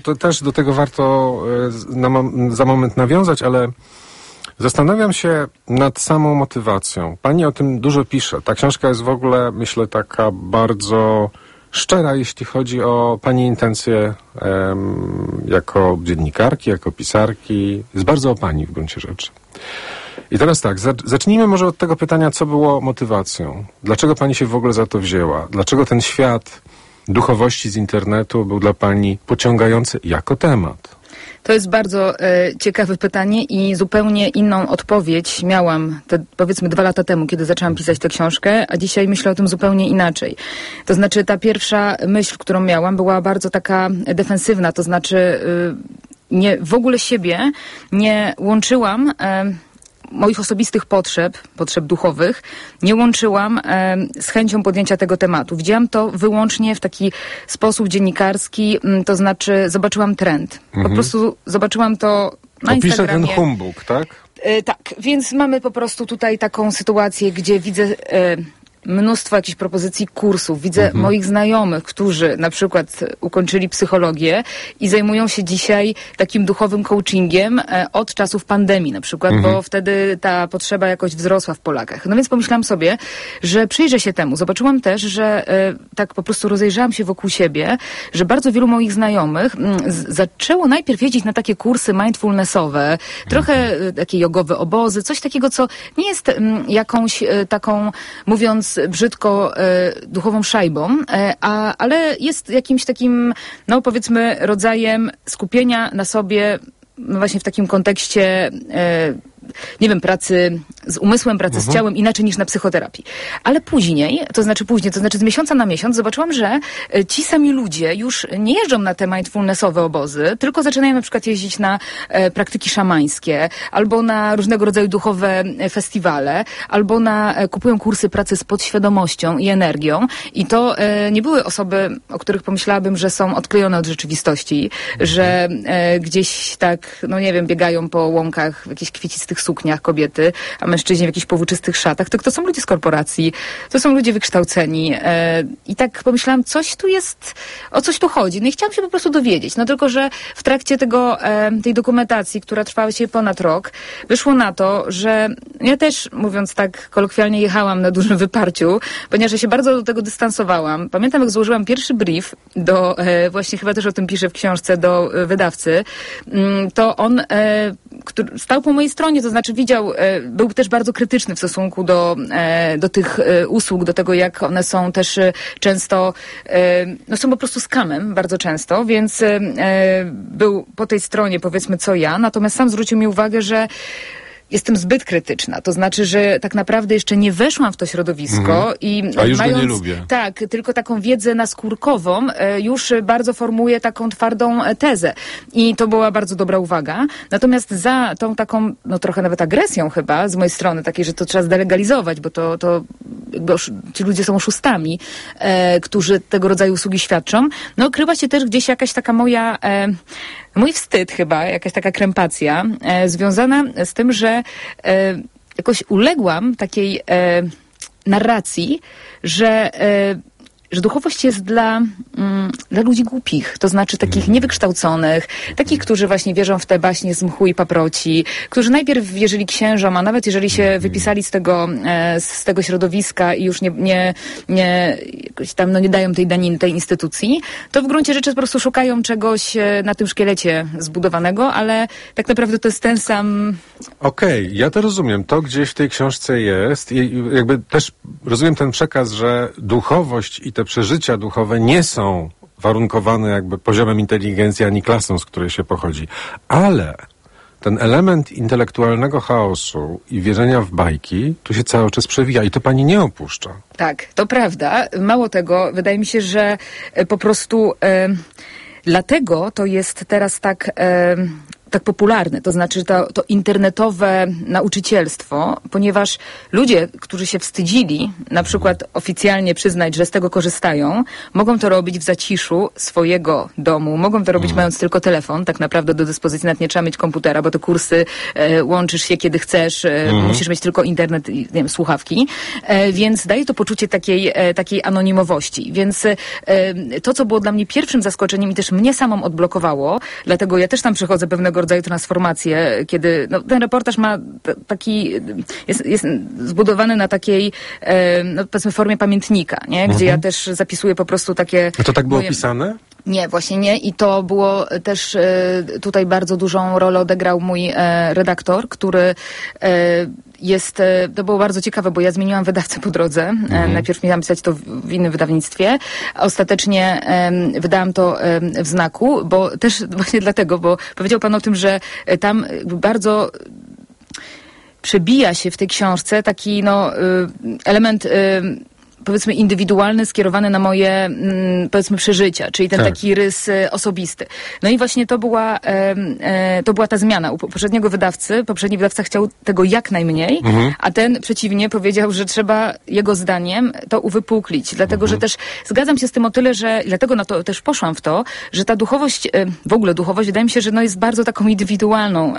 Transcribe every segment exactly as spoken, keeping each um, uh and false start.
To też do tego warto na, za moment nawiązać, ale zastanawiam się nad samą motywacją. Pani o tym dużo pisze. Ta książka jest w ogóle, myślę, taka bardzo szczera, jeśli chodzi o pani intencje em, jako dziennikarki, jako pisarki. Jest bardzo o pani w gruncie rzeczy. I teraz tak, zacznijmy może od tego pytania, co było motywacją. Dlaczego pani się w ogóle za to wzięła? Dlaczego ten świat duchowości z internetu był dla pani pociągający jako temat? To jest bardzo e, ciekawe pytanie i zupełnie inną odpowiedź miałam te, powiedzmy dwa lata temu, kiedy zaczęłam pisać tę książkę, a dzisiaj myślę o tym zupełnie inaczej. To znaczy ta pierwsza myśl, którą miałam, była bardzo taka defensywna, to znaczy y, nie, w ogóle siebie nie łączyłam y, moich osobistych potrzeb, potrzeb duchowych, nie łączyłam e, z chęcią podjęcia tego tematu. Widziałam to wyłącznie w taki sposób dziennikarski, m, to znaczy zobaczyłam trend. Mhm. Po prostu zobaczyłam to na Opiszę Instagramie. ten humbug, tak? E, tak, więc mamy po prostu tutaj taką sytuację, gdzie widzę E, mnóstwo jakichś propozycji kursów. Widzę mhm. moich znajomych, którzy na przykład ukończyli psychologię i zajmują się dzisiaj takim duchowym coachingiem e, od czasów pandemii na przykład, mhm. bo wtedy ta potrzeba jakoś wzrosła w Polakach. No więc pomyślałam sobie, że przyjrzę się temu. Zobaczyłam też, że e, tak po prostu rozejrzałam się wokół siebie, że bardzo wielu moich znajomych m, z, zaczęło najpierw jeździć na takie kursy mindfulnessowe, trochę e, takie jogowe obozy, coś takiego, co nie jest m, jakąś e, taką, mówiąc brzydko e, duchową szajbą, e, a, ale jest jakimś takim, no powiedzmy, rodzajem skupienia na sobie, no właśnie w takim kontekście e, nie wiem, pracy z umysłem, pracy mhm. z ciałem inaczej niż na psychoterapii. Ale później, to znaczy później, to znaczy z miesiąca na miesiąc zobaczyłam, że ci sami ludzie już nie jeżdżą na te mindfulnessowe obozy, tylko zaczynają na przykład jeździć na e, praktyki szamańskie, albo na różnego rodzaju duchowe festiwale, albo na, e, kupują kursy pracy z podświadomością i energią. I to e, nie były osoby, o których pomyślałabym, że są odklejone od rzeczywistości, mhm. że e, gdzieś tak, no nie wiem, biegają po łąkach w jakichś kwiecistych sukniach kobiety, a mężczyźni w jakichś powłóczystych szatach, to, to są ludzie z korporacji, to są ludzie wykształceni. E, I tak pomyślałam, coś tu jest, o coś tu chodzi. No i chciałam się po prostu dowiedzieć. No tylko, że w trakcie tego, e, tej dokumentacji, która trwała się ponad rok, wyszło na to, że ja też, mówiąc tak kolokwialnie, jechałam na dużym wyparciu, ponieważ ja się bardzo do tego dystansowałam. Pamiętam, jak złożyłam pierwszy brief do, e, właśnie chyba też o tym piszę w książce, do e, wydawcy, m, to on e, który stał po mojej stronie, to znaczy widział, e, był też bardzo krytyczny w stosunku do, e, do tych e, usług, do tego, jak one są też e, często, e, no są po prostu skamem bardzo często, więc e, był po tej stronie, powiedzmy, co ja, natomiast sam zwrócił mi uwagę, że jestem zbyt krytyczna. To znaczy, że tak naprawdę jeszcze nie weszłam w to środowisko mm. i A już mając, go nie lubię. Tak, tylko taką wiedzę naskórkową, e, już bardzo formuję taką twardą tezę. I to była bardzo dobra uwaga. Natomiast za tą taką, no trochę nawet agresją chyba z mojej strony, takiej, że to trzeba zdelegalizować, bo to, to jakby osz- ci ludzie są oszustami, e, którzy tego rodzaju usługi świadczą. No kryła się też gdzieś jakaś taka moja... E, Mój wstyd chyba, jakaś taka krępacja, e, związana z tym, że e, jakoś uległam takiej e, narracji, że, e, że duchowość jest dla, mm, dla ludzi głupich, to znaczy takich niewykształconych, takich, którzy właśnie wierzą w te baśnie z mchu i paproci, którzy najpierw wierzyli księżom, a nawet jeżeli się wypisali z tego, e, z tego środowiska i już nie, nie, nie, jakoś tam, no nie dają tej daniny tej instytucji, to w gruncie rzeczy po prostu szukają czegoś e, na tym szkielecie zbudowanego, ale tak naprawdę to jest ten sam... Okej, okay, ja to rozumiem. To gdzieś w tej książce jest i jakby też rozumiem ten przekaz, że duchowość i te przeżycia duchowe nie są warunkowane jakby poziomem inteligencji ani klasą, z której się pochodzi. Ale ten element intelektualnego chaosu i wierzenia w bajki tu się cały czas przewija i to pani nie opuszcza. Tak, to prawda. Mało tego, wydaje mi się, że po prostu e, dlatego to jest teraz tak... E, tak popularne, to znaczy to, to internetowe nauczycielstwo, ponieważ ludzie, którzy się wstydzili na przykład oficjalnie przyznać, że z tego korzystają, mogą to robić w zaciszu swojego domu, mogą to robić mm. mając tylko telefon, tak naprawdę do dyspozycji, nawet nie trzeba mieć komputera, bo te kursy e, łączysz się kiedy chcesz, e, mm. musisz mieć tylko internet i nie wiem, słuchawki, e, więc daje to poczucie takiej, e, takiej anonimowości, więc e, to, co było dla mnie pierwszym zaskoczeniem i też mnie samą odblokowało, dlatego ja też tam przechodzę pewnego rodzaju transformację, kiedy no, ten reportaż ma t- taki, jest, jest zbudowany na takiej, e, no, powiedzmy, formie pamiętnika, nie? Gdzie mhm. ja też zapisuję po prostu takie... A to tak było moje... pisane? Nie, właśnie nie. I to było też e, tutaj bardzo dużą rolę odegrał mój e, redaktor, który e, jest, e, to było bardzo ciekawe, bo ja zmieniłam wydawcę po drodze. Mhm. E, najpierw miałam pisać to w, w innym wydawnictwie. A ostatecznie e, wydałam to e, w Znaku, bo też właśnie dlatego, bo powiedział pan o tym, że e, tam bardzo przebija się w tej książce taki no, e, element... E, powiedzmy indywidualny, skierowany na moje, mm, powiedzmy, przeżycia, czyli ten tak. taki rys e, osobisty. No i właśnie to była, e, e, to była ta zmiana. U poprzedniego wydawcy, poprzedni wydawca chciał tego jak najmniej, mhm. a ten przeciwnie powiedział, że trzeba jego zdaniem to uwypuklić. Dlatego, mhm. że też zgadzam się z tym o tyle, że dlatego na to też poszłam w to, że ta duchowość, e, w ogóle duchowość, wydaje mi się, że no jest bardzo taką indywidualną e,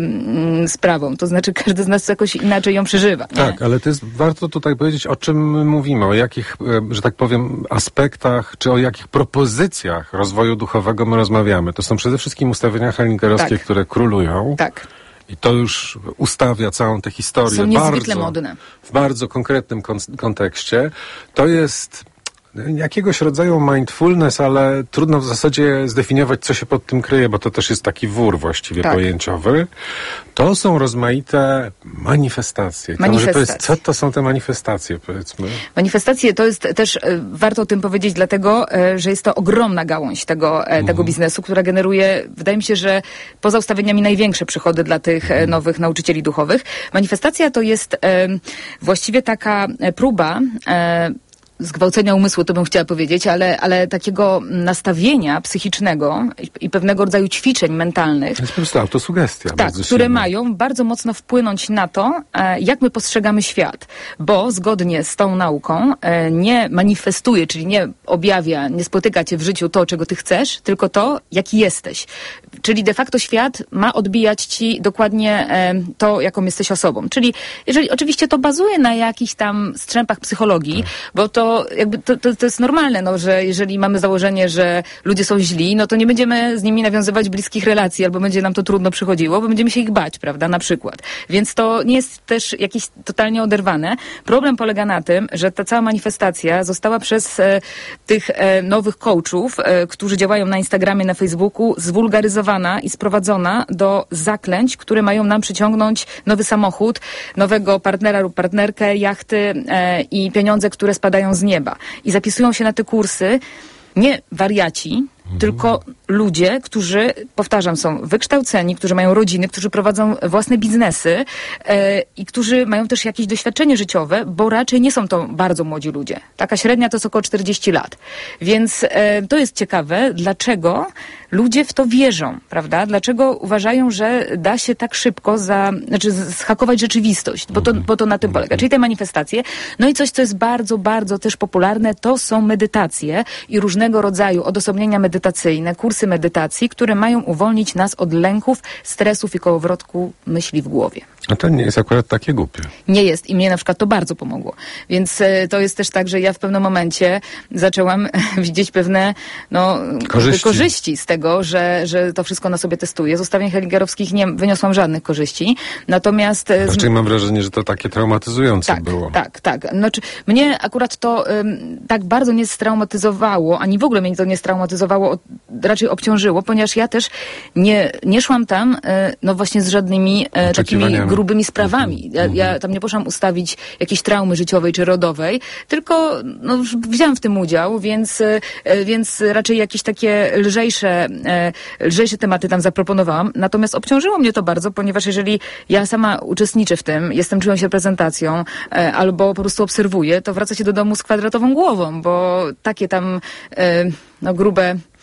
m, sprawą. To znaczy każdy z nas jakoś inaczej ją przeżywa. Nie? Tak, ale to jest, warto tutaj powiedzieć, o czym mówimy, o jakich, że tak powiem, aspektach, czy o jakich propozycjach rozwoju duchowego my rozmawiamy. To są przede wszystkim ustawienia hellingerowskie, tak. które królują. Tak. I to już ustawia całą tę historię. Są niezwykle bardzo, modne. W bardzo konkretnym kon- kontekście. To jest jakiegoś rodzaju mindfulness, ale trudno w zasadzie zdefiniować, co się pod tym kryje, bo to też jest taki wór właściwie tak. pojęciowy. To są rozmaite manifestacje. Manifestacje. To jest, co to są te manifestacje, powiedzmy? Manifestacje to jest też, warto o tym powiedzieć, dlatego, że jest to ogromna gałąź tego, tego mhm. biznesu, która generuje, wydaje mi się, że poza ustawieniami największe przychody dla tych mhm. nowych nauczycieli duchowych. Manifestacja to jest e, właściwie taka próba e, zgwałcenia umysłu, to bym chciała powiedzieć, ale, ale takiego nastawienia psychicznego i, i pewnego rodzaju ćwiczeń mentalnych. To jest po prostu autosugestia. Tak, które silna. mają bardzo mocno wpłynąć na to, e, jak my postrzegamy świat. Bo zgodnie z tą nauką e, nie manifestuje, czyli nie objawia, nie spotyka cię w życiu to, czego ty chcesz, tylko to, jaki jesteś. Czyli de facto świat ma odbijać ci dokładnie e, to, jaką jesteś osobą. Czyli jeżeli oczywiście to bazuje na jakichś tam strzępach psychologii, tak. bo to jakby to, to, to jest normalne, no, że jeżeli mamy założenie, że ludzie są źli, no to nie będziemy z nimi nawiązywać bliskich relacji, albo będzie nam to trudno przychodziło, bo będziemy się ich bać, prawda, na przykład. Więc to nie jest też jakieś totalnie oderwane. Problem polega na tym, że ta cała manifestacja została przez e, tych e, nowych coachów, e, którzy działają na Instagramie, na Facebooku, zwulgaryzowana i sprowadzona do zaklęć, które mają nam przyciągnąć nowy samochód, nowego partnera lub partnerkę, jachty e, i pieniądze, które spadają z nieba. I zapisują się na te kursy nie wariaci, mhm. tylko ludzie, którzy, powtarzam, są wykształceni, którzy mają rodziny, którzy prowadzą własne biznesy e, i którzy mają też jakieś doświadczenie życiowe, bo raczej nie są to bardzo młodzi ludzie. Taka średnia to jest około czterdzieści lat. Więc e, to jest ciekawe, dlaczego ludzie w to wierzą, prawda? Dlaczego uważają, że da się tak szybko za, znaczy zhakować rzeczywistość, bo to, bo to na tym polega. Czyli te manifestacje. No i coś, co jest bardzo, bardzo też popularne, to są medytacje i różnego rodzaju odosobnienia medytacyjne, kursy medytacji, które mają uwolnić nas od lęków, stresów i kołowrotku myśli w głowie. A to nie jest akurat takie głupie. Nie jest i mnie na przykład to bardzo pomogło. Więc e, to jest też tak, że ja w pewnym momencie zaczęłam widzieć pewne no, korzyści. korzyści z tego, że, że to wszystko na sobie testuję. Z ustawień hellingerowskich nie wyniosłam żadnych korzyści. Natomiast... E, Raczej mam wrażenie, że to takie traumatyzujące tak, było. Tak, tak. Znaczy, mnie akurat to um, tak bardzo nie straumatyzowało, ani w ogóle mnie to nie straumatyzowało, o, raczej obciążyło, ponieważ ja też nie, nie szłam tam e, no właśnie z żadnymi e, takimi grubymi sprawami. Ja, ja tam nie poszłam ustawić jakiejś traumy życiowej czy rodowej, tylko no, wziąłam w tym udział, więc, więc raczej jakieś takie lżejsze, lżejsze tematy tam zaproponowałam. Natomiast obciążyło mnie to bardzo, ponieważ jeżeli ja sama uczestniczę w tym, jestem czyjąś reprezentacją albo po prostu obserwuję, to wraca się do domu z kwadratową głową, bo takie tam no, grube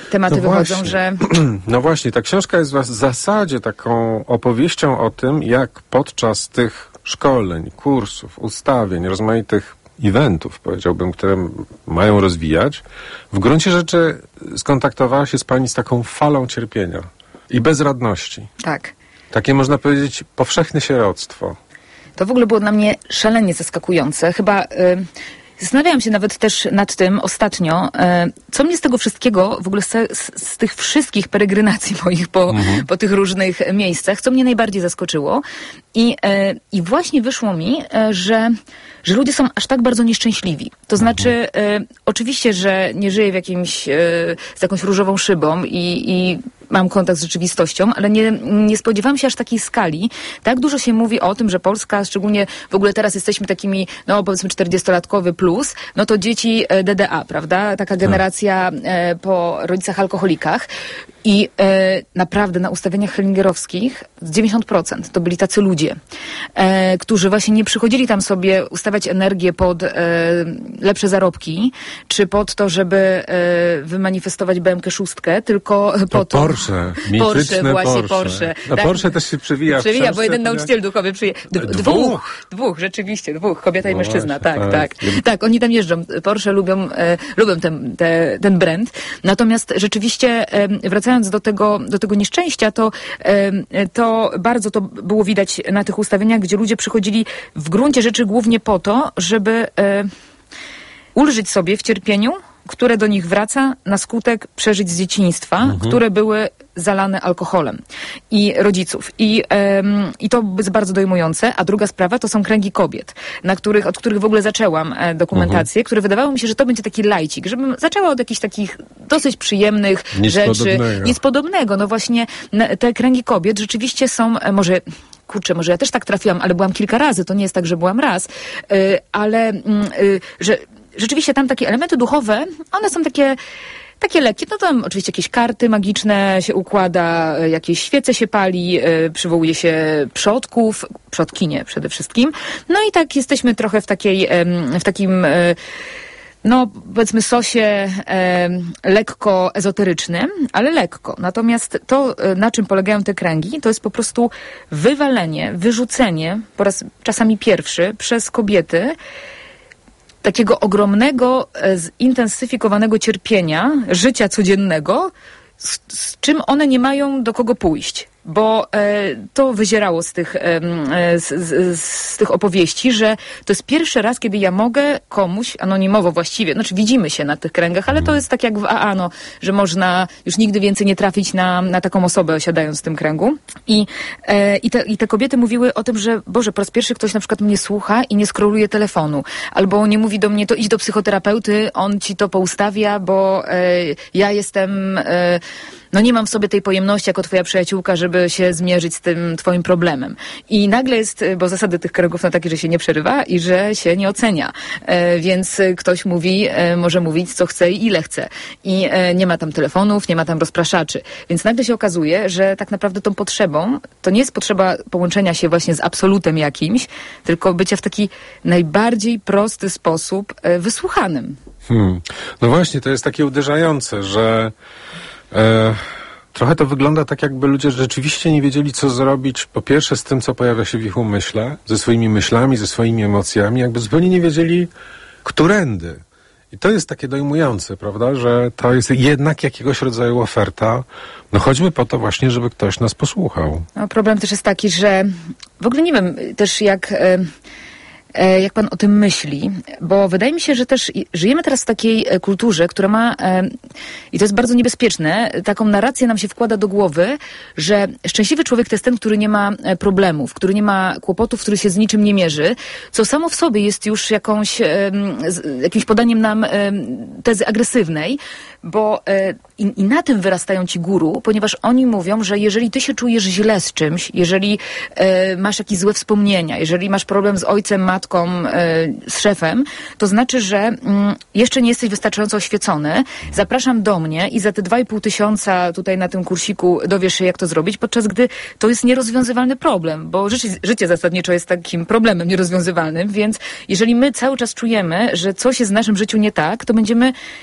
tematy no wychodzą, właśnie. że... No właśnie, ta książka jest w zasadzie taką opowieścią o tym, jak podczas tych szkoleń, kursów, ustawień, rozmaitych eventów, powiedziałbym, które mają rozwijać, w gruncie rzeczy skontaktowała się z pani z taką falą cierpienia i bezradności. Tak. Takie, można powiedzieć, powszechne sieroctwo. To w ogóle było dla mnie szalenie zaskakujące. Chyba... Y- Zastanawiałam się nawet też nad tym ostatnio, co mnie z tego wszystkiego, w ogóle z, z, z tych wszystkich peregrynacji moich po, mhm. po tych różnych miejscach, co mnie najbardziej zaskoczyło. I, i właśnie wyszło mi, że, że ludzie są aż tak bardzo nieszczęśliwi. To znaczy, mhm. oczywiście, że nie żyję w jakimś, z jakąś różową szybą i, i mam kontakt z rzeczywistością, ale nie, nie spodziewałam się aż takiej skali. Tak dużo się mówi o tym, że Polska, szczególnie w ogóle teraz jesteśmy takimi, no powiedzmy czterdziestolatkowy plus, no to dzieci D D A, prawda? Taka generacja e, po rodzicach alkoholikach. I e, naprawdę na ustawieniach hellingerowskich dziewięćdziesiąt procent to byli tacy ludzie, e, którzy właśnie nie przychodzili tam sobie ustawiać energię pod e, lepsze zarobki, czy pod to, żeby e, wymanifestować B M K sześć, tylko po to... Porsche, mityczne Porsche, właśnie Porsche. Porsche. No tak, Porsche też się przewija. Przewija, bo jeden nauczyciel duchowy przyje... D- dwóch. dwóch. Dwóch, rzeczywiście, dwóch. Kobieta i no mężczyzna, właśnie, tak, tak. tak. Tak, oni tam jeżdżą. Porsche lubią, e, lubią ten, te, ten brand. Natomiast rzeczywiście, e, wracając do tego, do tego nieszczęścia, to, e, to bardzo to było widać na tych ustawieniach, gdzie ludzie przychodzili w gruncie rzeczy głównie po to, żeby e, ulżyć sobie w cierpieniu, które do nich wraca na skutek przeżyć z dzieciństwa, mhm. które były zalane alkoholem i rodziców. I, um, I to jest bardzo dojmujące. A druga sprawa to są kręgi kobiet, na których, od których w ogóle zaczęłam e, dokumentację, mhm. które wydawało mi się, że to będzie taki lajcik, żebym zaczęła od jakichś takich dosyć przyjemnych Nic rzeczy. podobnego. Nic podobnego. No właśnie na, te kręgi kobiet rzeczywiście są, e, może... Kurczę, może ja też tak trafiłam, ale byłam kilka razy, to nie jest tak, że byłam raz, y, ale y, że rzeczywiście tam takie elementy duchowe, one są takie takie lekkie, no tam oczywiście jakieś karty magiczne się układa, jakieś świece się pali, y, przywołuje się przodków, przodkinie przede wszystkim. No i tak jesteśmy trochę w takiej, y, w takim... Y, no, powiedzmy sosie e, lekko ezoterycznym, ale lekko. Natomiast to, na czym polegają te kręgi, to jest po prostu wywalenie, wyrzucenie, po raz czasami pierwszy, przez kobiety takiego ogromnego, e, zintensyfikowanego cierpienia, życia codziennego, z, z czym one nie mają do kogo pójść. Bo e, to wyzierało z tych, e, z, z, z tych opowieści, że to jest pierwszy raz, kiedy ja mogę komuś, anonimowo właściwie, znaczy widzimy się na tych kręgach, ale to jest tak jak w A A, no, że można już nigdy więcej nie trafić na, na taką osobę osiadając w tym kręgu. I, e, i, te, I te kobiety mówiły o tym, że Boże, po raz pierwszy ktoś na przykład mnie słucha i nie scrolluje telefonu. Albo nie mówi do mnie, to idź do psychoterapeuty, on ci to poustawia, bo e, ja jestem... E, no nie mam w sobie tej pojemności jako twoja przyjaciółka, żeby się zmierzyć z tym twoim problemem. I nagle jest, bo zasady tych kręgów są takie, że się nie przerywa i że się nie ocenia. E, więc ktoś mówi, e, może mówić co chce i ile chce. I e, nie ma tam telefonów, nie ma tam rozpraszaczy. Więc nagle się okazuje, że tak naprawdę tą potrzebą to nie jest potrzeba połączenia się właśnie z absolutem jakimś, tylko bycia w taki najbardziej prosty sposób e, wysłuchanym. Hmm. No właśnie, to jest takie uderzające, że E, trochę to wygląda tak, jakby ludzie rzeczywiście nie wiedzieli, co zrobić, po pierwsze z tym, co pojawia się w ich umyśle, ze swoimi myślami, ze swoimi emocjami, jakby zupełnie nie wiedzieli, którędy. I to jest takie dojmujące, prawda, że to jest jednak jakiegoś rodzaju oferta, no choćby po to właśnie, żeby ktoś nas posłuchał. No, problem też jest taki, że w ogóle nie wiem też jak... Y- Jak pan o tym myśli, bo wydaje mi się, że też żyjemy teraz w takiej kulturze, która ma, i to jest bardzo niebezpieczne, taką narrację nam się wkłada do głowy, że szczęśliwy człowiek to jest ten, który nie ma problemów, który nie ma kłopotów, który się z niczym nie mierzy, co samo w sobie jest już jakąś, jakimś podaniem nam tezy agresywnej, bo i, i na tym wyrastają ci guru, ponieważ oni mówią, że jeżeli ty się czujesz źle z czymś, jeżeli e, masz jakieś złe wspomnienia, jeżeli masz problem z ojcem, matką, e, z szefem, to znaczy, że mm, jeszcze nie jesteś wystarczająco oświecony. Zapraszam do mnie i za te dwa i pół tysiąca tutaj na tym kursiku dowiesz się, jak to zrobić, podczas gdy to jest nierozwiązywalny problem, bo życie, życie zasadniczo jest takim problemem nierozwiązywalnym, więc jeżeli my cały czas czujemy, że coś jest w naszym życiu nie tak, to będziemy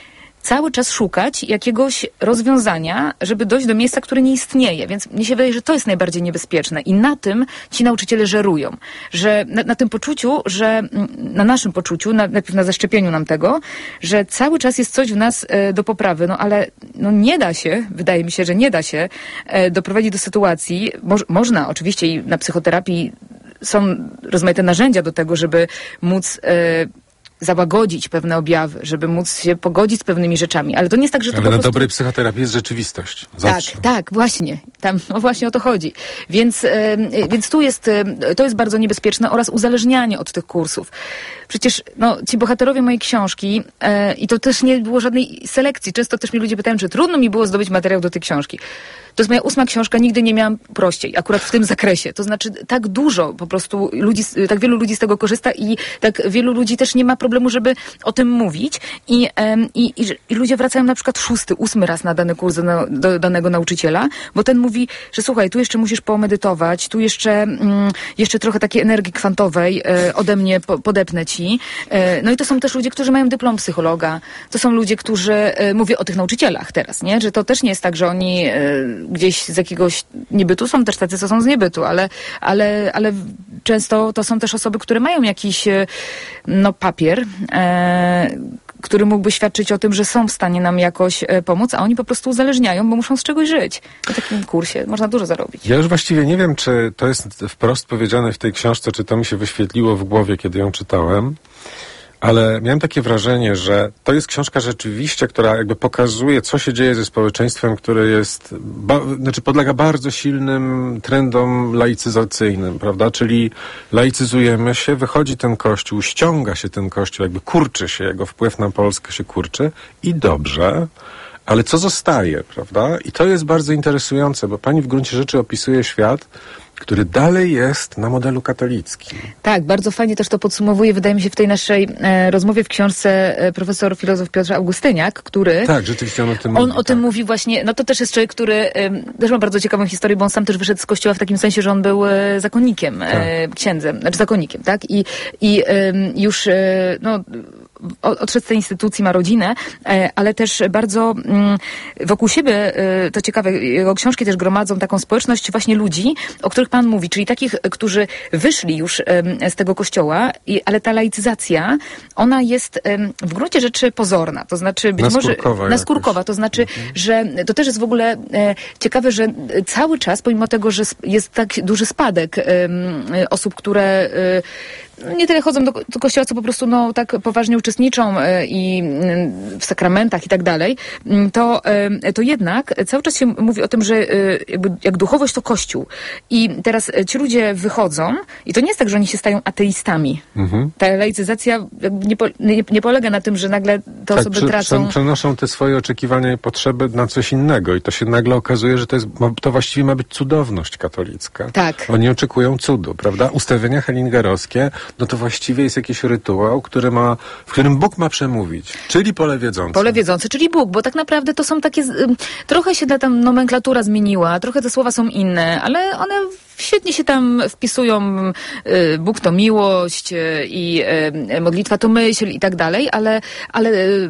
cały czas szukać jakiegoś rozwiązania, żeby dojść do miejsca, które nie istnieje. Więc mnie się wydaje, że to jest najbardziej niebezpieczne. I na tym ci nauczyciele żerują. Że na, na tym poczuciu, że na naszym poczuciu, na, najpierw na zaszczepieniu nam tego, że cały czas jest coś w nas e, do poprawy. No ale no, nie da się, wydaje mi się, że nie da się e, doprowadzić do sytuacji, mo, można oczywiście i na psychoterapii są rozmaite narzędzia do tego, żeby móc e, załagodzić pewne objawy, żeby móc się pogodzić z pewnymi rzeczami. Ale to nie jest tak, że to Ale po na prostu... dobrej psychoterapii jest rzeczywistość. Zawsze. Tak, tak, właśnie. Tam no właśnie o to chodzi. Więc, e, więc tu jest, e, to jest bardzo niebezpieczne oraz uzależnianie od tych kursów. Przecież no, ci bohaterowie mojej książki e, i to też nie było żadnej selekcji. Często też mnie ludzie pytają, czy trudno mi było zdobyć materiał do tej książki. To jest moja ósma książka, nigdy nie miałam prościej, akurat w tym zakresie. To znaczy tak dużo po prostu ludzi, tak wielu ludzi z tego korzysta i tak wielu ludzi też nie ma problemu, żeby o tym mówić. I, em, i, i, i ludzie wracają na przykład szósty, ósmy raz na dany kurs do, do danego nauczyciela, bo ten mówi, że słuchaj, tu jeszcze musisz pomedytować, tu jeszcze, mm, jeszcze trochę takiej energii kwantowej e, ode mnie po, podepnę ci. E, no i to są też ludzie, którzy mają dyplom psychologa. To są ludzie, którzy, e, mówię o tych nauczycielach teraz, nie? Że to też nie jest tak, że oni e, gdzieś z jakiegoś niebytu, są też tacy, co są z niebytu, ale, ale, ale często to są też osoby, które mają jakiś no, papier, e, który mógłby świadczyć o tym, że są w stanie nam jakoś e, pomóc, a oni po prostu uzależniają, bo muszą z czegoś żyć. Na takim kursie można dużo zarobić. Ja już właściwie nie wiem, czy to jest wprost powiedziane w tej książce, czy to mi się wyświetliło w głowie, kiedy ją czytałem. Ale miałem takie wrażenie, że to jest książka rzeczywiście, która jakby pokazuje, co się dzieje ze społeczeństwem, które jest, ba, znaczy podlega bardzo silnym trendom laicyzacyjnym, prawda? Czyli laicyzujemy się, wychodzi ten kościół, ściąga się ten kościół, jakby kurczy się, jego wpływ na Polskę się kurczy i dobrze, ale co zostaje, prawda? I to jest bardzo interesujące, bo pani w gruncie rzeczy opisuje świat, który dalej jest na modelu katolickim. Tak, bardzo fajnie też to podsumowuje, wydaje mi się, w tej naszej e, rozmowie w książce e, profesor filozof Piotr Augustyniak, który... Tak, rzeczywiście on o tym on mówi. On o tak. tym mówi właśnie, no to też jest człowiek, który e, też ma bardzo ciekawą historię, bo on sam też wyszedł z kościoła w takim sensie, że on był e, zakonnikiem, tak. e, księdzem, znaczy zakonnikiem, tak? I, i e, już, e, no... odszedł z tej instytucji, ma rodzinę, ale też bardzo wokół siebie, to ciekawe, jego książki też gromadzą taką społeczność właśnie ludzi, o których pan mówi, czyli takich, którzy wyszli już z tego kościoła, ale ta laicyzacja, ona jest w gruncie rzeczy pozorna, to znaczy być naskórkowa może naskórkowa, to znaczy, mhm. że to też jest w ogóle ciekawe, że cały czas, pomimo tego, że jest tak duży spadek osób, które nie tyle chodzą do, do kościoła, co po prostu no, tak poważnie uczestniczą y, i y, w sakramentach i tak dalej, to, y, to jednak cały czas się mówi o tym, że y, jakby, jak duchowość to kościół. I teraz y, ci ludzie wychodzą i to nie jest tak, że oni się stają ateistami. Mhm. Ta laicyzacja jakby nie, po, nie, nie polega na tym, że nagle te tak, osoby przy, tracą... przenoszą te swoje oczekiwania i potrzeby na coś innego i to się nagle okazuje, że to, jest, to właściwie ma być cudowność katolicka. Tak. Oni oczekują cudu, prawda? Ustawienia hellingerowskie, no to właściwie jest jakiś rytuał, który ma, w którym Bóg ma przemówić, czyli pole wiedzące. Pole wiedzące, czyli Bóg, bo tak naprawdę to są takie, trochę się ta tam nomenklatura zmieniła, trochę te słowa są inne, ale one świetnie się tam wpisują, y, Bóg to miłość y, i y, modlitwa to myśl i tak dalej, ale, ale y,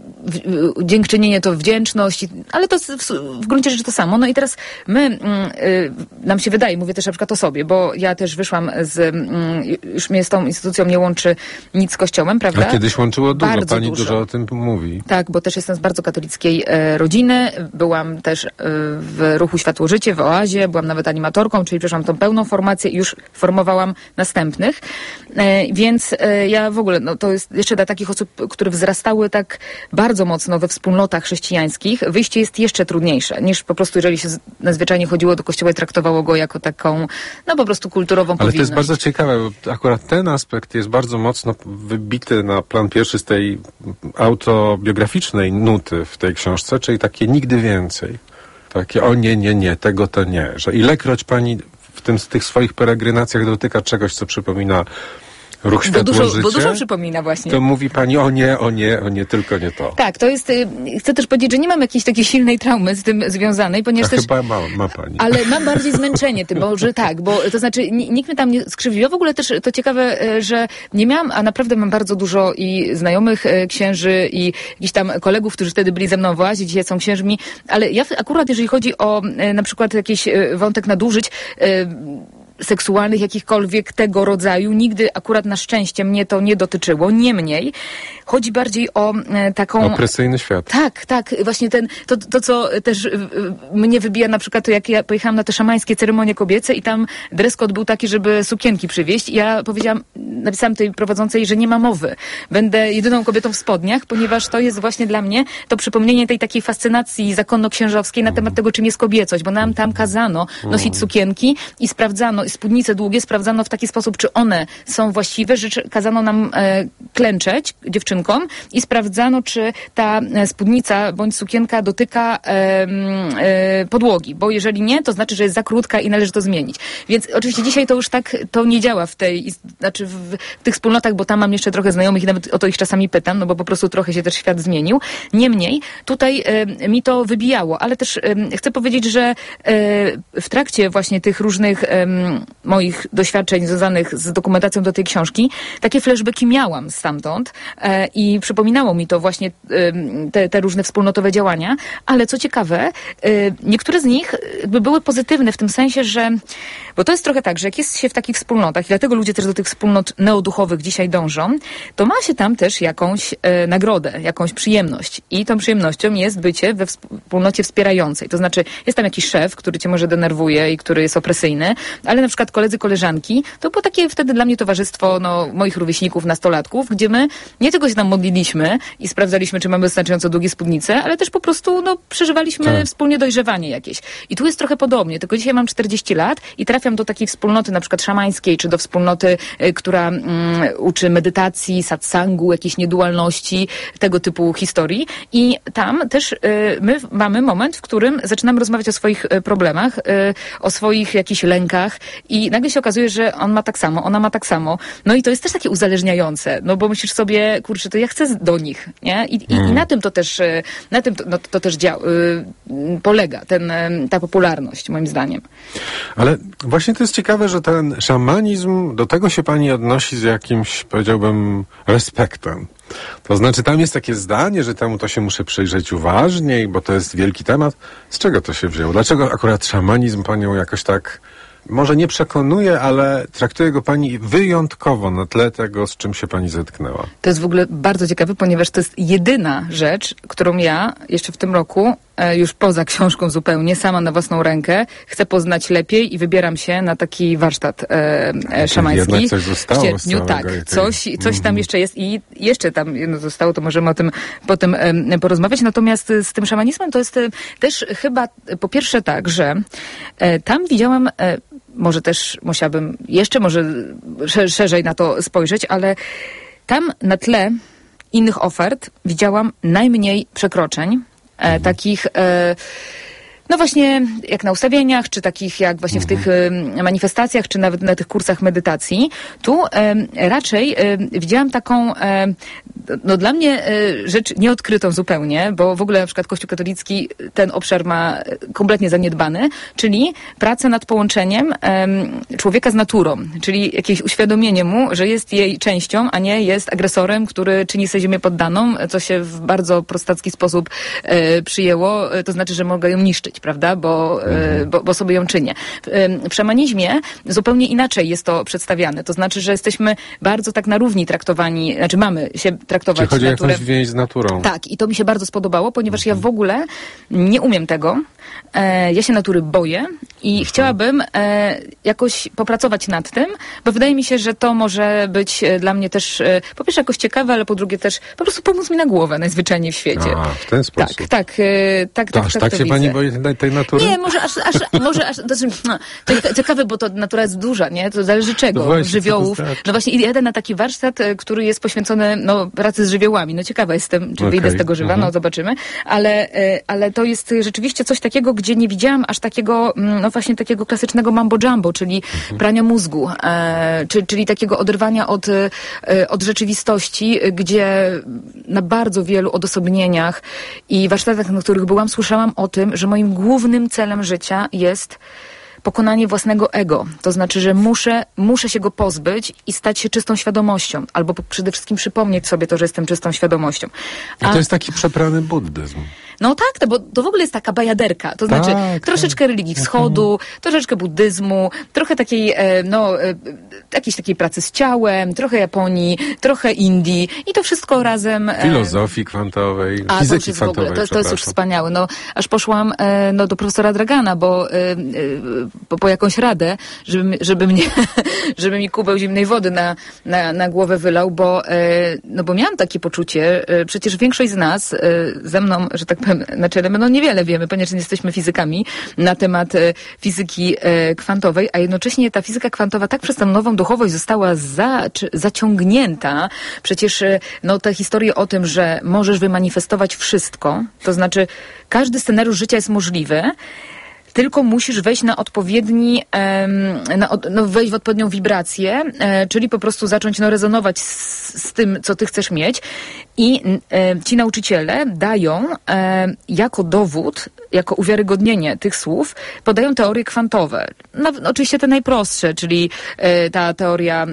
y, dziękczynienie to wdzięczność, ale to w, w gruncie rzeczy to samo. No i teraz my, y, nam się wydaje, mówię też na przykład o sobie, bo ja też wyszłam z, y, już mnie z tą instytucją nie łączy nic z Kościołem, prawda? A kiedyś łączyło dużo, bardzo pani dużo. dużo o tym mówi. Tak, bo też jestem z bardzo katolickiej e, rodziny, byłam też e, w ruchu Światło Życie, w Oazie, byłam nawet animatorką, czyli przeszłam tą pełną formację i już formowałam następnych, e, więc e, ja w ogóle, no to jest jeszcze dla takich osób, które wzrastały tak bardzo mocno we wspólnotach chrześcijańskich, wyjście jest jeszcze trudniejsze, niż po prostu jeżeli się nadzwyczajnie chodziło do kościoła i traktowało go jako taką, no po prostu kulturową powinność. Ale to jest bardzo ciekawe, bo akurat ten aspekt jest bardzo mocno wybity na plan pierwszy z tej autobiograficznej nuty w tej książce, czyli takie nigdy więcej. Takie o nie, nie, nie, tego to nie. Że ilekroć pani w tym, w tych swoich peregrinacjach dotyka czegoś, co przypomina Ruch bo dużo, Światło-Życie? bo dużo przypomina właśnie. To mówi pani, o nie, o nie, o nie, tylko nie to. Tak, to jest, chcę też powiedzieć, że nie mam jakiejś takiej silnej traumy z tym związanej, ponieważ A też... chyba ma, ma pani. Ale mam bardziej zmęczenie tym, bo że tak, bo to znaczy nikt mnie tam nie skrzywdził. Ja w ogóle też, to ciekawe, że nie miałam, a naprawdę mam bardzo dużo i znajomych księży i jakichś tam kolegów, którzy wtedy byli ze mną w oazie, dzisiaj są księżmi, ale ja akurat, jeżeli chodzi o na przykład jakiś wątek nadużyć, seksualnych, jakichkolwiek tego rodzaju. Nigdy akurat na szczęście mnie to nie dotyczyło. Niemniej chodzi bardziej o e, taką... Opresyjny świat. Tak, tak. Właśnie ten, to, to co też y, y, mnie wybija na przykład, to jak ja pojechałam na te szamańskie ceremonie kobiece i tam dress code był taki, żeby sukienki przywieźć. I ja powiedziałam, napisałam tej prowadzącej, że nie ma mowy. Będę jedyną kobietą w spodniach, ponieważ to jest właśnie dla mnie to przypomnienie tej takiej fascynacji zakonno-księżowskiej na temat tego, czym jest kobiecość, bo nam tam kazano nosić sukienki i sprawdzano, spódnice długie sprawdzano w taki sposób, czy one są właściwe, że kazano nam e, klęczeć dziewczynkom i sprawdzano, czy ta spódnica bądź sukienka dotyka e, e, podłogi, bo jeżeli nie, to znaczy, że jest za krótka i należy to zmienić. Więc oczywiście dzisiaj to już tak to nie działa w tej, znaczy w, w tych wspólnotach, bo tam mam jeszcze trochę znajomych i nawet o to ich czasami pytam, no bo po prostu trochę się też świat zmienił. Niemniej tutaj e, mi to wybijało, ale też e, chcę powiedzieć, że e, w trakcie właśnie tych różnych e, moich doświadczeń związanych z dokumentacją do tej książki, takie flashbacki miałam stamtąd e, i przypominało mi to właśnie e, te, te różne wspólnotowe działania, ale co ciekawe, e, niektóre z nich jakby były pozytywne w tym sensie, że, bo to jest trochę tak, że jak jest się w takich wspólnotach i dlatego ludzie też do tych wspólnot neoduchowych dzisiaj dążą, to ma się tam też jakąś e, nagrodę, jakąś przyjemność i tą przyjemnością jest bycie we wspólnocie wspierającej, to znaczy jest tam jakiś szef, który cię może denerwuje i który jest opresyjny, ale na przykład koledzy, koleżanki, to było takie wtedy dla mnie towarzystwo no, moich rówieśników, nastolatków, gdzie my nie tylko się tam modliliśmy i sprawdzaliśmy, czy mamy wystarczająco długie spódnice, ale też po prostu no, przeżywaliśmy tak. wspólnie dojrzewanie jakieś. I tu jest trochę podobnie, tylko dzisiaj mam czterdzieści lat i trafiam do takiej wspólnoty na przykład szamańskiej, czy do wspólnoty, y, która y, uczy medytacji, satsangu, jakiejś niedualności, tego typu historii. I tam też y, my mamy moment, w którym zaczynamy rozmawiać o swoich y, problemach, y, o swoich jakichś lękach i nagle się okazuje, że on ma tak samo, ona ma tak samo. No i to jest też takie uzależniające, no bo myślisz sobie, kurczę, to ja chcę do nich, nie? I, i, hmm. i na tym to też, na tym to, no, to też dział, y, polega ten, ta popularność, moim zdaniem. Ale właśnie to jest ciekawe, że ten szamanizm, do tego się pani odnosi z jakimś, powiedziałbym, respektem. To znaczy, tam jest takie zdanie, że temu to się muszę przyjrzeć uważniej, bo to jest wielki temat. Z czego to się wzięło? Dlaczego akurat szamanizm panią jakoś tak może nie przekonuje, ale traktuje go pani wyjątkowo na tle tego, z czym się pani zetknęła? To jest w ogóle bardzo ciekawe, ponieważ to jest jedyna rzecz, którą ja jeszcze w tym roku, e, już poza książką zupełnie, sama na własną rękę, chcę poznać lepiej i wybieram się na taki warsztat e, e, szamański. Jednak coś zostało w sierpniu, tak. Tej... Coś, coś tam jeszcze jest i jeszcze tam jedno zostało, to możemy o tym potem e, porozmawiać. Natomiast z tym szamanizmem to jest e, też chyba po pierwsze tak, że e, tam widziałam e, może też musiałabym jeszcze może szerzej na to spojrzeć, ale tam na tle innych ofert widziałam najmniej przekroczeń, e, takich e, no właśnie jak na ustawieniach, czy takich jak właśnie w tych e, manifestacjach, czy nawet na tych kursach medytacji. Tu e, raczej e, widziałam taką e, no dla mnie e, rzecz nieodkrytą zupełnie, bo w ogóle na przykład Kościół katolicki ten obszar ma kompletnie zaniedbany, czyli praca nad połączeniem e, człowieka z naturą, czyli jakieś uświadomienie mu, że jest jej częścią, a nie jest agresorem, który czyni sobie ziemię poddaną, co się w bardzo prostacki sposób e, przyjęło, to znaczy, że mogę ją niszczyć, prawda, bo, mhm. e, bo, bo sobie ją czynię. W, e, w szamanizmie zupełnie inaczej jest to przedstawiane, to znaczy, że jesteśmy bardzo tak na równi traktowani, znaczy mamy się traktować Czy chodzi naturę. o jakąś więź z naturą. Tak, i to mi się bardzo spodobało, ponieważ ja w ogóle nie umiem tego. E, ja się natury boję i mhm. chciałabym e, jakoś popracować nad tym, bo wydaje mi się, że to może być e, dla mnie też e, po pierwsze jakoś ciekawe, ale po drugie też po prostu pomóc mi na głowę najzwyczajniej w świecie. A, w ten sposób. Tak, tak, e, tak, to tak, aż tak, tak to się widzę. pani boi tej, tej natury? Nie, może aż, aż może aż, to, no, to ciekawe, bo to natura jest duża, nie? To zależy czego, no właśnie, żywiołów. No właśnie jadę na taki warsztat, który jest poświęcony no, pracy z żywiołami. No ciekawa jestem, czy okay. wyjdę z tego żywa, mhm. no zobaczymy. Ale, ale to jest rzeczywiście coś takiego, gdzie nie widziałam aż takiego no, właśnie takiego klasycznego mambo jumbo, czyli mhm. prania mózgu, e, czy, czyli takiego oderwania od, e, od rzeczywistości, gdzie na bardzo wielu odosobnieniach i warsztatach, na których byłam, słyszałam o tym, że moim głównym celem życia jest pokonanie własnego ego. To znaczy, że muszę, muszę się go pozbyć i stać się czystą świadomością. Albo przede wszystkim przypomnieć sobie to, że jestem czystą świadomością. A, A to jest taki przeprany buddyzm. No tak, to, bo to w ogóle jest taka bajaderka. To znaczy tak, troszeczkę tak. religii wschodu, troszeczkę buddyzmu, trochę takiej, e, no, e, jakiejś takiej pracy z ciałem, trochę Japonii, trochę Indii i to wszystko razem. E, Filozofii kwantowej, a, fizyki to kwantowej. W ogóle, to, to jest już wspaniałe. No, aż poszłam e, no, do profesora Dragana, bo e, e, po, po jakąś radę, żeby, żeby mnie, żeby mi kubeł zimnej wody na, na, na głowę wylał, bo, e, no, bo miałam takie poczucie, e, przecież większość z nas e, ze mną, że tak powiem, na czele, no niewiele wiemy, ponieważ nie jesteśmy fizykami, na temat e, fizyki e, kwantowej, a jednocześnie ta fizyka kwantowa tak przez tę nową duchowość została za, czy, zaciągnięta. Przecież e, no, te historie o tym, że możesz wymanifestować wszystko, to znaczy każdy scenariusz życia jest możliwy, tylko musisz wejść na odpowiedni, na, no, wejść w odpowiednią wibrację, e, czyli po prostu zacząć no, rezonować z, z tym, co ty chcesz mieć. I e, ci nauczyciele dają e, jako dowód, jako uwiarygodnienie tych słów, podają teorie kwantowe. No, oczywiście te najprostsze, czyli e, ta teoria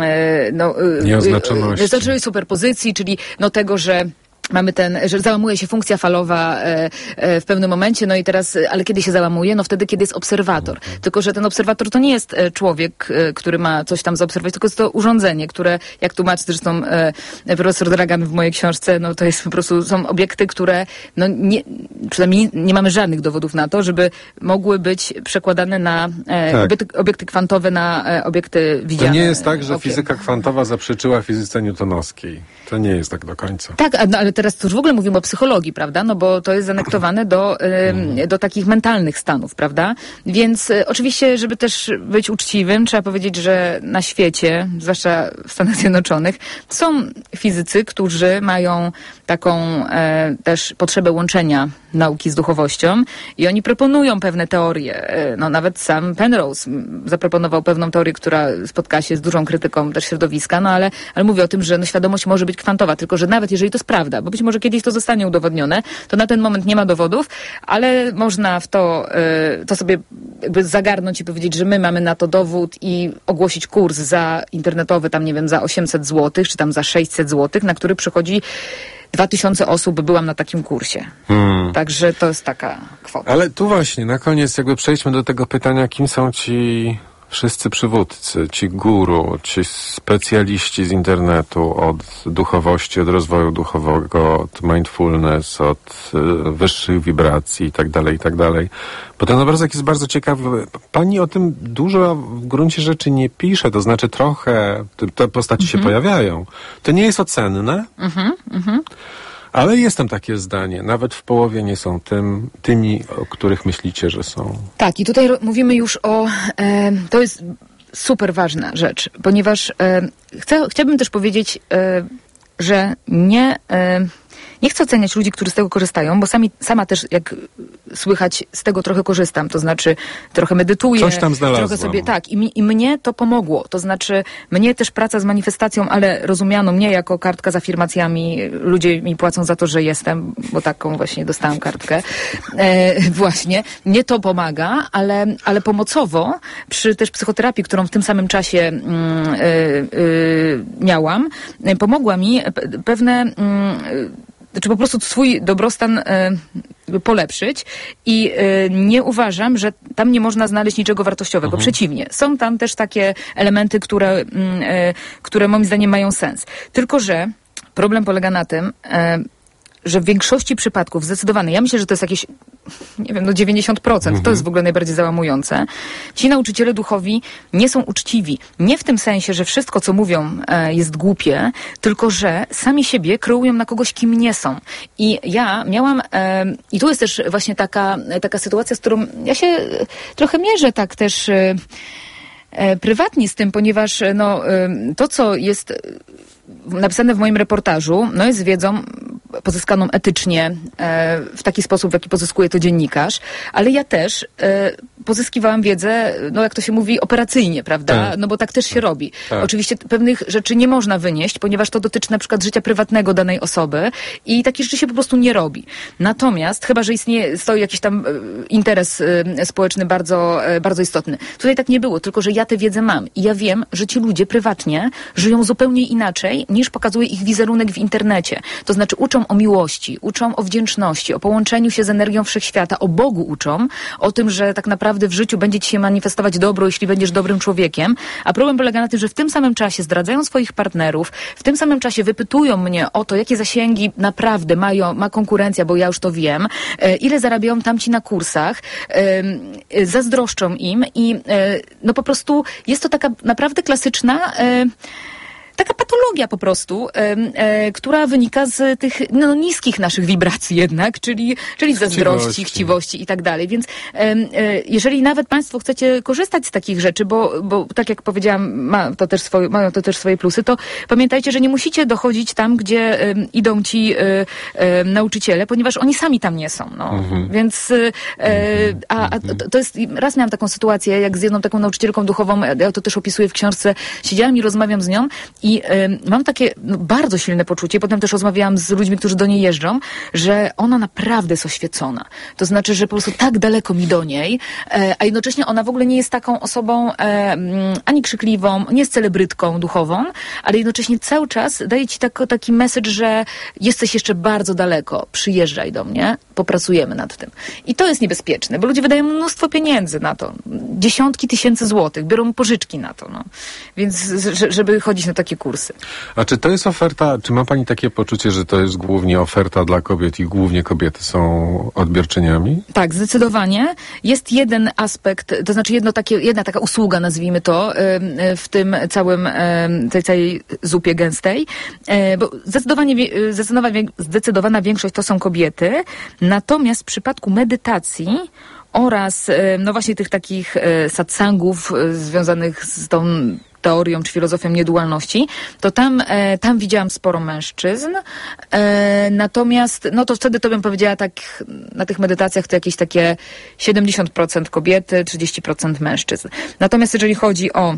e, no, nieoznaczoności. Znaczy superpozycji, czyli no, tego, że mamy ten, że załamuje się funkcja falowa e, e, w pewnym momencie, no i teraz, ale kiedy się załamuje? No wtedy, kiedy jest obserwator. Mhm. Tylko, że ten obserwator to nie jest e, człowiek, e, który ma coś tam zaobserwować, tylko jest to urządzenie, które, jak tłumaczy zresztą e, profesor Dragan w mojej książce, no to jest po prostu, są obiekty, które, no nie, przynajmniej nie mamy żadnych dowodów na to, żeby mogły być przekładane na e, tak. obiekty, obiekty kwantowe, na e, obiekty widziane. To nie jest tak, że okiem. Fizyka kwantowa zaprzeczyła fizyce newtonowskiej. To nie jest tak do końca. Tak, no, ale teraz to już w ogóle mówimy o psychologii, prawda? No bo to jest zanektowane do, y, do takich mentalnych stanów, prawda? Więc y, oczywiście, żeby też być uczciwym, trzeba powiedzieć, że na świecie, zwłaszcza w Stanach Zjednoczonych, są fizycy, którzy mają taką e, też potrzebę łączenia nauki z duchowością i oni proponują pewne teorie. E, no nawet sam Penrose zaproponował pewną teorię, która spotkała się z dużą krytyką też środowiska, no ale, ale mówię o tym, że no, świadomość może być kwantowa, tylko że nawet jeżeli to jest prawda, bo być może kiedyś to zostanie udowodnione, to na ten moment nie ma dowodów, ale można w to, y, to sobie jakby zagarnąć i powiedzieć, że my mamy na to dowód i ogłosić kurs za internetowy, tam nie wiem, za osiemset złotych, czy tam za sześćset złotych, na który przychodzi dwa tysiące osób, byłam na takim kursie. Hmm. Także to jest taka kwota. Ale tu właśnie, na koniec jakby przejdźmy do tego pytania, kim są ci wszyscy przywódcy, ci guru, ci specjaliści z internetu od duchowości, od rozwoju duchowego, od mindfulness, od y, wyższych wibracji i tak dalej, i tak dalej. Bo ten obrazek jest bardzo ciekawy. Pani o tym dużo w gruncie rzeczy nie pisze, to znaczy trochę te postaci mm-hmm. się pojawiają. To nie jest ocenne, mm-hmm, mm-hmm. ale jest tam takie zdanie. Nawet w połowie nie są tym, tymi, o których myślicie, że są. Tak, i tutaj ro- mówimy już o... E, to jest super ważna rzecz, ponieważ e, chcę, chciałabym też powiedzieć, e, że nie... E, Nie chcę oceniać ludzi, którzy z tego korzystają, bo sami, sama też, jak słychać, z tego trochę korzystam. To znaczy, trochę medytuję. Coś tam znalazłam. Trochę sobie, tak. I, mi, I mnie to pomogło. To znaczy, mnie też praca z manifestacją, ale rozumiano mnie jako kartka z afirmacjami. Ludzie mi płacą za to, że jestem, bo taką właśnie dostałam kartkę. E, właśnie. Mnie to pomaga, ale, ale pomocowo, przy też psychoterapii, którą w tym samym czasie mm, y, y, miałam, pomogła mi pewne... Y, czy po prostu swój dobrostan y, polepszyć i y, nie uważam, że tam nie można znaleźć niczego wartościowego. Mhm. Przeciwnie. Są tam też takie elementy, które, y, które moim zdaniem mają sens. Tylko że problem polega na tym, y, że w większości przypadków zdecydowanie, ja myślę, że to jest jakieś, nie wiem, no dziewięćdziesiąt procent, mhm. to jest w ogóle najbardziej załamujące. Ci nauczyciele duchowi nie są uczciwi. Nie w tym sensie, że wszystko, co mówią, e, jest głupie, tylko że sami siebie kreują na kogoś, kim nie są. I ja miałam, e, i tu jest też właśnie taka, taka sytuacja, z którą ja się trochę mierzę tak też e, e, prywatnie z tym, ponieważ no, e, to, co jest napisane w moim reportażu, no jest wiedzą pozyskaną etycznie, e, w taki sposób, w jaki pozyskuje to dziennikarz, ale ja też e, pozyskiwałam wiedzę, no jak to się mówi, operacyjnie, prawda? Tak. No bo tak też się robi. Tak. Oczywiście pewnych rzeczy nie można wynieść, ponieważ to dotyczy na przykład życia prywatnego danej osoby i takie rzeczy się po prostu nie robi. Natomiast, chyba że istnieje, stoi jakiś tam e, interes e, społeczny bardzo, e, bardzo istotny. Tutaj tak nie było, tylko że ja tę wiedzę mam i ja wiem, że ci ludzie prywatnie żyją zupełnie inaczej, niż pokazuje ich wizerunek w internecie. To znaczy uczą o miłości, uczą o wdzięczności, o połączeniu się z energią wszechświata, o Bogu uczą, o tym, że tak naprawdę w życiu będzie ci się manifestować dobro, jeśli będziesz dobrym człowiekiem. A problem polega na tym, że w tym samym czasie zdradzają swoich partnerów, w tym samym czasie wypytują mnie o to, jakie zasięgi naprawdę mają, ma konkurencja, bo ja już to wiem, e, ile zarabiają tamci na kursach, e, e, zazdroszczą im i e, no po prostu jest to taka naprawdę klasyczna e, taka patologia po prostu, e, e, która wynika z tych no, niskich naszych wibracji jednak, czyli, czyli zazdrości, chciwości. chciwości i tak dalej. Więc e, e, jeżeli nawet Państwo chcecie korzystać z takich rzeczy, bo, bo tak jak powiedziałam, ma to też swoje, mają to też swoje plusy, to pamiętajcie, że nie musicie dochodzić tam, gdzie e, idą ci e, e, nauczyciele, ponieważ oni sami tam nie są. No. Mhm. Więc e, a, a to, to jest, raz miałam taką sytuację, jak z jedną taką nauczycielką duchową, ja to też opisuję w książce, siedziałam i rozmawiam z nią i y, mam takie no, bardzo silne poczucie, potem też rozmawiałam z ludźmi, którzy do niej jeżdżą, że ona naprawdę jest oświecona. To znaczy, że po prostu tak daleko mi do niej, e, a jednocześnie ona w ogóle nie jest taką osobą e, ani krzykliwą, nie jest celebrytką duchową, ale jednocześnie cały czas daje ci tak, taki message, że jesteś jeszcze bardzo daleko, przyjeżdżaj do mnie, popracujemy nad tym. I to jest niebezpieczne, bo ludzie wydają mnóstwo pieniędzy na to. Dziesiątki tysięcy złotych, biorą pożyczki na to. No. Więc żeby chodzić na takie kursy. A czy to jest oferta, czy ma Pani takie poczucie, że to jest głównie oferta dla kobiet i głównie kobiety są odbiorczyniami? Tak, zdecydowanie. Jest jeden aspekt, to znaczy jedno takie, jedna taka usługa, nazwijmy to, w tym całym, tej całej zupie gęstej, bo zdecydowanie, zdecydowana, zdecydowana większość to są kobiety, natomiast w przypadku medytacji oraz no właśnie tych takich satsangów związanych z tą teorią czy filozofią niedualności, to tam, e, tam widziałam sporo mężczyzn. E, natomiast, no to wtedy to bym powiedziała tak, na tych medytacjach to jakieś takie siedemdziesiąt procent kobiety, trzydzieści procent mężczyzn. Natomiast jeżeli chodzi o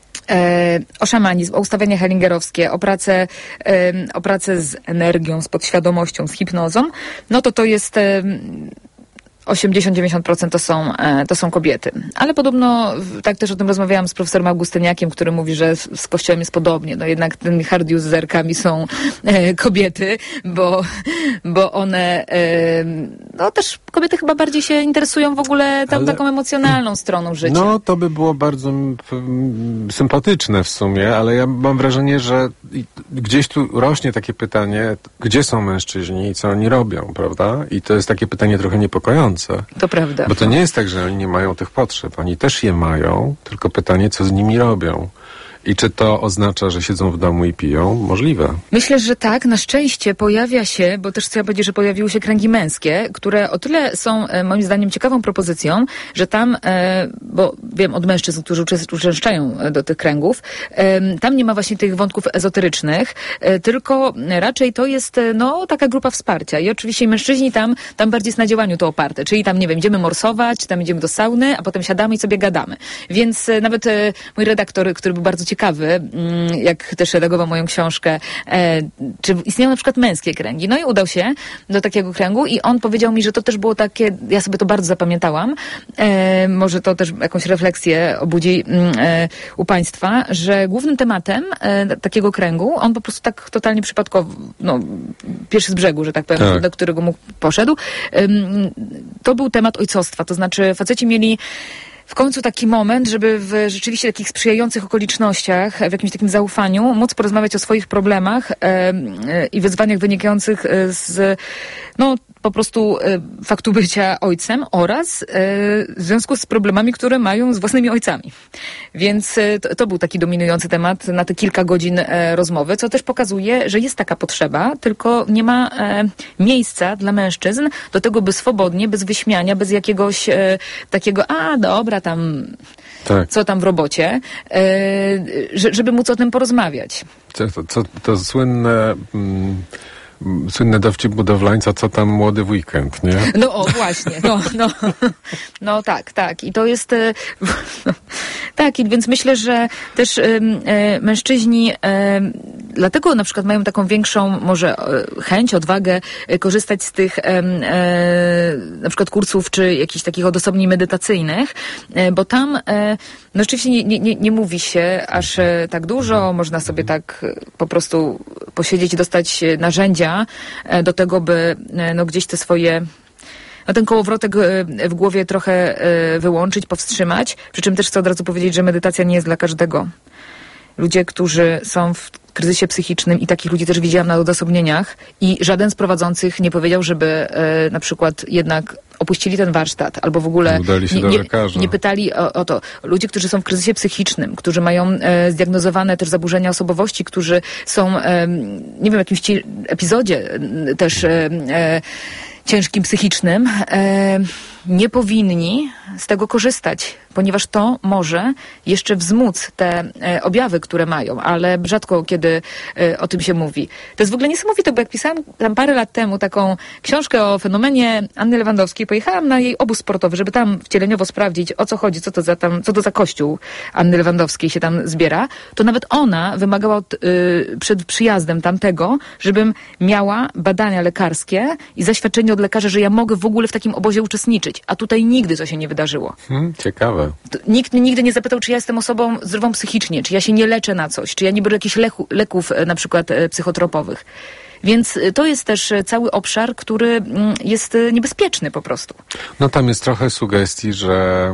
E, o szamanizm, o ustawienia hellingerowskie, o pracę, e, o pracę z energią, z podświadomością, z hipnozą, no to to jest e, osiemdziesiąt do dziewięćdziesięciu procent to są, to są kobiety. Ale podobno, tak też o tym rozmawiałam z profesorem Augustyniakiem, który mówi, że z Kościołem jest podobnie. No jednak ten hard userkami są e, kobiety, bo, bo one, e, no też kobiety chyba bardziej się interesują w ogóle tam, taką emocjonalną stroną życia. No to by było bardzo m, sympatyczne w sumie, ale ja mam wrażenie, że gdzieś tu rośnie takie pytanie, gdzie są mężczyźni i co oni robią, prawda? I to jest takie pytanie trochę niepokojące. To prawda. Bo to nie jest tak, że oni nie mają tych potrzeb. Oni też je mają, tylko pytanie, co z nimi robią. I czy to oznacza, że siedzą w domu i piją? Możliwe. Myślę, że tak. Na szczęście pojawia się, bo też chcę powiedzieć, że pojawiły się kręgi męskie, które o tyle są moim zdaniem ciekawą propozycją, że tam, bo wiem od mężczyzn, którzy uczęszczają do tych kręgów, tam nie ma właśnie tych wątków ezoterycznych, tylko raczej to jest no taka grupa wsparcia. I oczywiście mężczyźni tam, tam bardziej jest na działaniu to oparte. Czyli tam, nie wiem, idziemy morsować, tam idziemy do sauny, a potem siadamy i sobie gadamy. Więc nawet mój redaktor, który był bardzo ciekawy, jak też redagował moją książkę, e, czy istnieją na przykład męskie kręgi. No i udał się do takiego kręgu i on powiedział mi, że to też było takie, ja sobie to bardzo zapamiętałam, e, może to też jakąś refleksję obudzi e, u Państwa, że głównym tematem e, takiego kręgu, on po prostu tak totalnie przypadkowo, no, pierwszy z brzegu, że tak powiem, tak. do którego mógł poszedł, e, to był temat ojcostwa, to znaczy faceci mieli w końcu taki moment, żeby w rzeczywiście takich sprzyjających okolicznościach, w jakimś takim zaufaniu, móc porozmawiać o swoich problemach e, e, i wyzwaniach wynikających z, no, po prostu e, faktu bycia ojcem oraz e, w związku z problemami, które mają z własnymi ojcami. Więc e, to, to był taki dominujący temat na te kilka godzin e, rozmowy, co też pokazuje, że jest taka potrzeba, tylko nie ma e, miejsca dla mężczyzn do tego, by swobodnie, bez wyśmiania, bez jakiegoś e, takiego, a dobra, tam tak. co tam w robocie, e, żeby móc o tym porozmawiać. To, to, to, to słynne... Mm... słynny dowcip budowlańca, co tam młody w weekend, nie? No o, właśnie, no, no, no tak, tak. I to jest, e, tak, i więc myślę, że też e, e, mężczyźni e, dlatego na przykład mają taką większą może e, chęć, odwagę e, korzystać z tych e, e, na przykład kursów, czy jakichś takich odosobnień medytacyjnych, e, bo tam e, no rzeczywiście nie, nie, nie mówi się aż e, tak dużo, można sobie tak e, po prostu posiedzieć i dostać narzędzia e, do tego, by e, no gdzieś te swoje no ten kołowrotek w głowie trochę wyłączyć, powstrzymać. Przy czym też chcę od razu powiedzieć, że medytacja nie jest dla każdego. Ludzie, którzy są w kryzysie psychicznym i takich ludzi też widziałam na odosobnieniach i żaden z prowadzących nie powiedział, żeby na przykład jednak opuścili ten warsztat, albo w ogóle udali się nie, do nie, lekarza. nie pytali o, o to. Ludzie, którzy są w kryzysie psychicznym, którzy mają e, zdiagnozowane też zaburzenia osobowości, którzy są, e, nie wiem, w jakimś ci epizodzie e, też e, e, ciężkim psychicznym, e, nie powinni z tego korzystać, ponieważ to może jeszcze wzmóc te e, objawy, które mają, ale rzadko kiedy e, o tym się mówi. To jest w ogóle niesamowite, bo jak pisałam tam parę lat temu taką książkę o fenomenie Anny Lewandowskiej, pojechałam na jej obóz sportowy, żeby tam wcieleniowo sprawdzić, o co chodzi, co to za tam, co to za kościół Anny Lewandowskiej się tam zbiera, to nawet ona wymagała od, y, przed przyjazdem tamtego, żebym miała badania lekarskie i zaświadczenie od lekarza, że ja mogę w ogóle w takim obozie uczestniczyć, a tutaj nigdy to się nie wydarzyło. Hmm, ciekawe. To nikt nigdy nie zapytał, czy ja jestem osobą zdrową psychicznie, czy ja się nie leczę na coś, czy ja nie biorę jakichś leku, leków na przykład e, psychotropowych. Więc to jest też cały obszar, który jest niebezpieczny po prostu. No tam jest trochę sugestii, że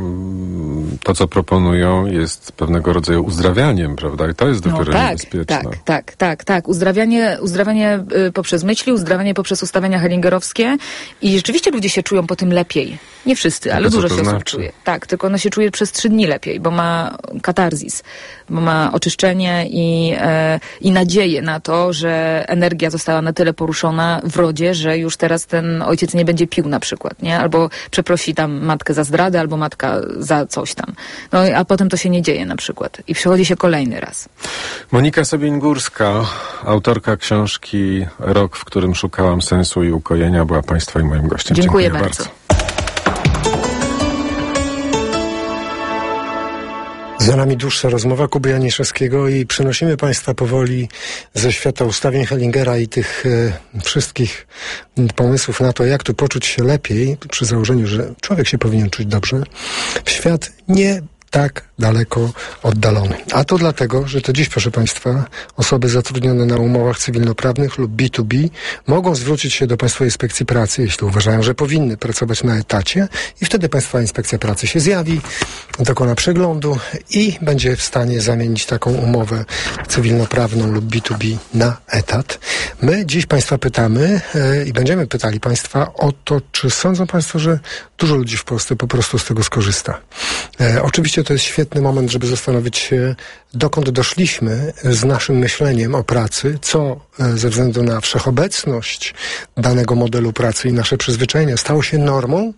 to, co proponują, jest pewnego rodzaju uzdrawianiem, prawda? I to jest dopiero no, tak, niebezpieczne. Tak, tak, tak, tak. Uzdrawianie, uzdrawianie poprzez myśli, uzdrawianie poprzez ustawienia hellingerowskie i rzeczywiście ludzie się czują po tym lepiej. Nie wszyscy, ale dużo się osób znaczy? czuje. Tak, tylko ono się czuje przez trzy dni lepiej, bo ma katarzis, bo ma oczyszczenie i, e, i nadzieję na to, że energia została na tyle poruszona w rodzie, że już teraz ten ojciec nie będzie pił na przykład, nie? Albo przeprosi tam matkę za zdradę, albo matka za coś tam. No a potem to się nie dzieje na przykład. I przychodzi się kolejny raz. Monika Sobień-Górska, autorka książki Rok, w którym szukałam sensu i ukojenia, była Państwa i moim gościem. Dziękuję, Dziękuję bardzo. bardzo. Za nami dłuższa rozmowa Kuby Janiszewskiego i przenosimy Państwa powoli ze świata ustawień Hellingera i tych e, wszystkich pomysłów na to, jak tu poczuć się lepiej, przy założeniu, że człowiek się powinien czuć dobrze, w świat nie tak daleko oddalony. A to dlatego, że to dziś, proszę Państwa, osoby zatrudnione na umowach cywilnoprawnych lub B dwa B mogą zwrócić się do Państwowej Inspekcji Pracy, jeśli uważają, że powinny pracować na etacie i wtedy Państwowa Inspekcja Pracy się zjawi, dokona przeglądu i będzie w stanie zamienić taką umowę cywilnoprawną lub B dwa B na etat. My dziś Państwa pytamy yy, i będziemy pytali Państwa o to, czy sądzą Państwo, że dużo ludzi w Polsce po prostu z tego skorzysta. Yy, oczywiście to jest świetny moment, żeby zastanowić się, dokąd doszliśmy z naszym myśleniem o pracy, co ze względu na wszechobecność danego modelu pracy i nasze przyzwyczajenia stało się normą,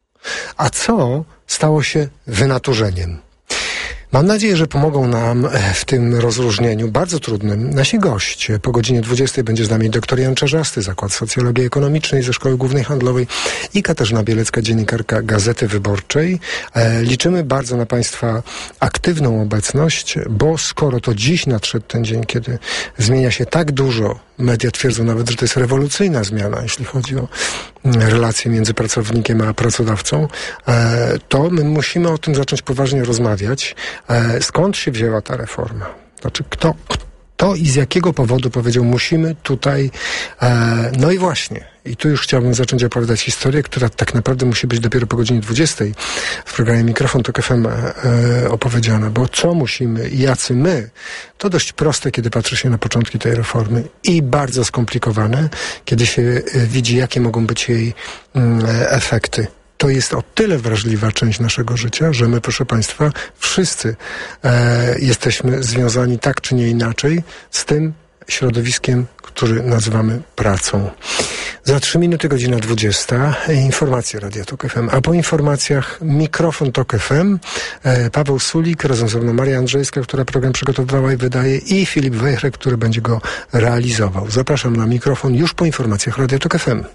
a co stało się wynaturzeniem. Mam nadzieję, że pomogą nam w tym rozróżnieniu bardzo trudnym nasi goście. Po godzinie dwudziestej będzie z nami dr Jan Czarzasty, Zakład Socjologii Ekonomicznej ze Szkoły Głównej Handlowej i Katarzyna Bielecka, dziennikarka Gazety Wyborczej. E, liczymy bardzo na Państwa aktywną obecność, bo skoro to dziś nadszedł ten dzień, kiedy zmienia się tak dużo, media twierdzą nawet, że to jest rewolucyjna zmiana, jeśli chodzi o relacje między pracownikiem a pracodawcą, e, to my musimy o tym zacząć poważnie rozmawiać. E, skąd się wzięła ta reforma? Znaczy, kto, kto i z jakiego powodu powiedział, musimy tutaj... E, no i właśnie, i tu już chciałbym zacząć opowiadać historię, która tak naprawdę musi być dopiero po godzinie dwudziestej w programie Mikrofon Tok F M e, opowiedziana, bo co musimy i jacy my, to dość proste, kiedy patrzy się na początki tej reformy i bardzo skomplikowane, kiedy się e, widzi, jakie mogą być jej e, efekty. To jest o tyle wrażliwa część naszego życia, że my, proszę Państwa, wszyscy e, jesteśmy związani tak czy nie inaczej z tym, środowiskiem, który nazywamy pracą. Za trzy minuty godzina dwudziesta. Informacje Radia Tok F M. A po informacjach mikrofon Tok F M. Paweł Sulik, razem ze mną Maria Andrzejska, która program przygotowywała i wydaje, i Filip Wejchrek, który będzie go realizował. Zapraszam na mikrofon już po informacjach Radia Tok F M.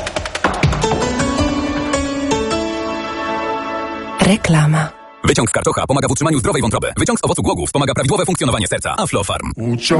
Reklama. Wyciąg z karczocha pomaga w utrzymaniu zdrowej wątroby. Wyciąg z owocu głogów pomaga prawidłowe funkcjonowanie serca. Aflofarm.